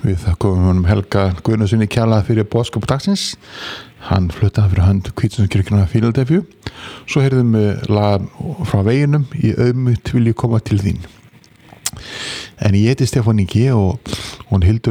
Við þakkum honum Helga Guðnasyni kærlega fyrir boðskap dagsins. Hann fluttaði fyrir hönd Hvítasunskirkjunnar Fíladelfíu. Svo heyrðum við lag frá veginum Í auðmýkt vil ég koma til þín. En ég heiti Stefán Ingi og hún Hildur